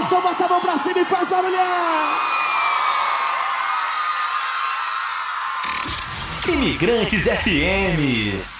gostou, bota a mão pra cima e faz barulhão! Imigrantes FM.